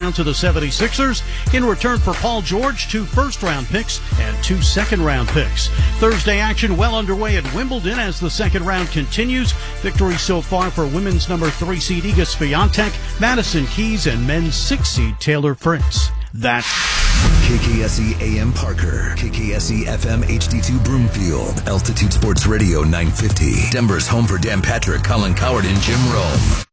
round to the 76ers in return for Paul George, 2 first-round picks and 2 second-round picks. Thursday action well underway at Wimbledon as the second round continues. Victories so far for women's number 3 seed Iga Swiatek, Madison Keys, and men's 6 seed Taylor Fritz. That's KKSE AM Parker, KKSE FM HD2 Broomfield, Altitude Sports Radio 950, Denver's home for Dan Patrick, Colin Coward, and Jim Rome.